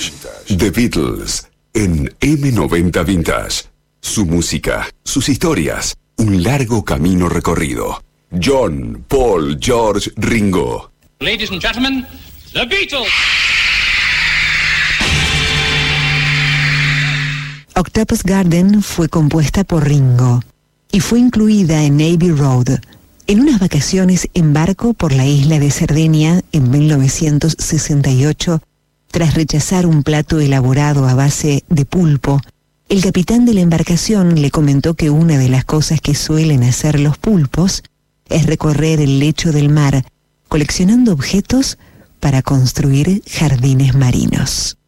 The Beatles en M90 Vintage. Su música, sus historias, un largo camino recorrido. John, Paul, George, Ringo. Ladies and gentlemen, The Beatles. Octopus Garden fue compuesta por Ringo y fue incluida en Abbey Road, en unas vacaciones en barco por la isla de Cerdeña en 1968. Tras rechazar un plato elaborado a base de pulpo, el capitán de la embarcación le comentó que una de las cosas que suelen hacer los pulpos es recorrer el lecho del mar, coleccionando objetos para construir jardines marinos.